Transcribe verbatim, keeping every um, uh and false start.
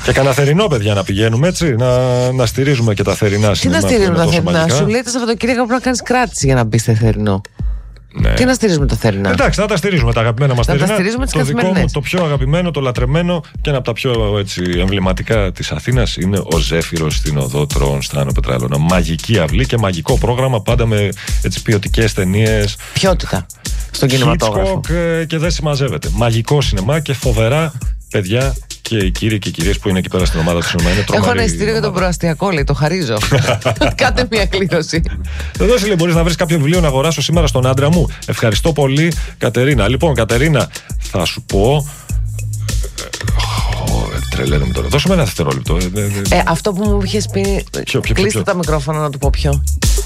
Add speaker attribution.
Speaker 1: Και κανένα θερινό, παιδιά, να πηγαίνουμε έτσι. Να, να στηρίζουμε και τα θερινά σινεμά.
Speaker 2: Τι να στηρίζουμε τα θερινά? Σου λέει τα Σαββατοκύριακα πρέπει να κάνεις κράτηση για να μπει σε θερινό.
Speaker 1: Ναι.
Speaker 2: Τι να στηρίζουμε τα θερινά?
Speaker 1: Εντάξει, θα τα στηρίζουμε τα αγαπημένα μας θερινά.
Speaker 2: Τα στηρίζουμε τις
Speaker 1: το δικό
Speaker 2: καθημερινές.
Speaker 1: μου, το πιο αγαπημένο, το λατρεμένο και ένα από τα πιο έτσι, εμβληματικά της Αθήνας είναι ο Ζέφυρος στην οδό Τρόων στα Άνω Πετράλωνα. Μαγική αυλή και μαγικό πρόγραμμα, πάντα με ποιοτικές ταινίες.
Speaker 2: Ποιότητα στον κινηματόγραφο.
Speaker 1: Hitchcock και δεν συμμαζεύεται. Μαγικό σινεμά και φοβερά παιδιά. Και οι κύριοι και οι κυρίες που είναι εκεί πέρα στην ομάδα του σινεμά είναι τρομεροί.
Speaker 2: Έχω ένα εισιτήριο για τον προαστιακό, λέει, το χαρίζω. Κάντε μια κλήρωση.
Speaker 1: Εδώ λέει, μπορείς να βρεις κάποιο βιβλίο να αγοράσω σήμερα στον άντρα μου. Ευχαριστώ πολύ, Κατερίνα. Λοιπόν, Κατερίνα, θα σου πω. Τρελαίνομαι τώρα. Δώσε με ένα δευτερόλεπτο.
Speaker 2: Ε, αυτό που μου είχες πει.
Speaker 1: Ποιο, ποιο,
Speaker 2: κλείστε
Speaker 1: ποιο.
Speaker 2: τα μικρόφωνα να του πω ποιο.